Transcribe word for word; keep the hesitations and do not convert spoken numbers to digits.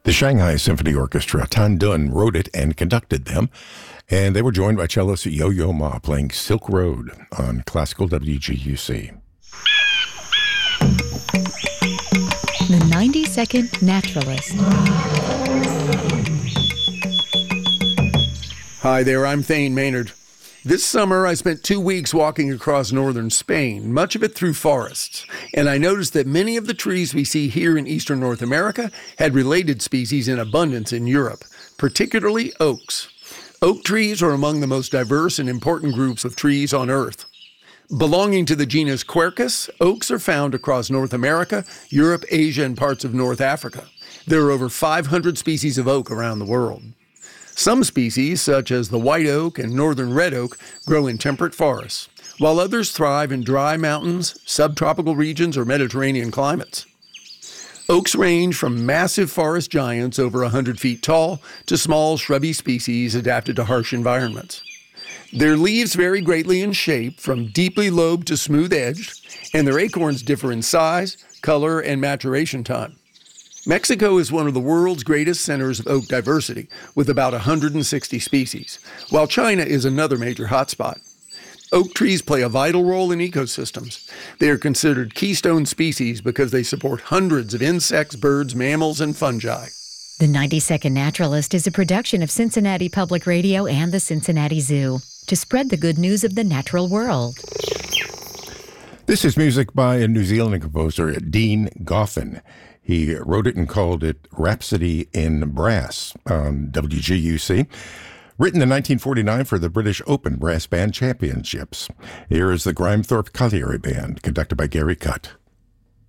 The Shanghai Symphony Orchestra, Tan Dun, wrote it and conducted them, and they were joined by cellist Yo-Yo Ma playing Silk Road on Classical W G U C. The ninety-second Naturalist. Hi there, I'm Thane Maynard. This summer, I spent two weeks walking across northern Spain, much of it through forests, and I noticed that many of the trees we see here in eastern North America had related species in abundance in Europe, particularly oaks. Oak trees are among the most diverse and important groups of trees on Earth. Belonging to the genus Quercus, oaks are found across North America, Europe, Asia, and parts of North Africa. There are over five hundred species of oak around the world. Some species, such as the white oak and northern red oak, grow in temperate forests, while others thrive in dry mountains, subtropical regions, or Mediterranean climates. Oaks range from massive forest giants over one hundred feet tall to small shrubby species adapted to harsh environments. Their leaves vary greatly in shape, from deeply lobed to smooth-edged, and their acorns differ in size, color, and maturation time. Mexico is one of the world's greatest centers of oak diversity, with about one hundred sixty species, while China is another major hotspot. Oak trees play a vital role in ecosystems. They are considered keystone species because they support hundreds of insects, birds, mammals, and fungi. The ninety-second Naturalist is a production of Cincinnati Public Radio and the Cincinnati Zoo to spread the good news of the natural world. This is music by a New Zealand composer, Dean Goffin. He wrote it and called it Rhapsody in Brass on W G U C. Written in nineteen forty-nine for the British Open Brass Band Championships. Here is the Grimethorpe Colliery Band, conducted by Gary Cutt.